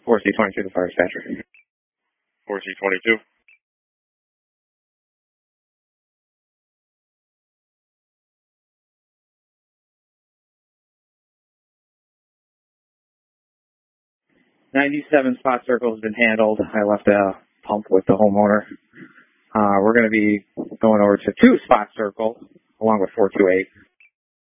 4C22, the fire dispatcher. 4C22. '97 spot circle has been handled. I left a pump with the homeowner. We're going to be going over to 2 spot circle along with 428.